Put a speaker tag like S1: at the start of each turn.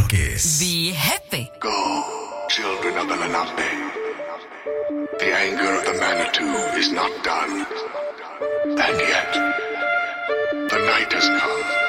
S1: Kiss.
S2: Be happy.
S3: Go, children of the Lenape. The anger of the Manitou is not done. And yet, the night has come.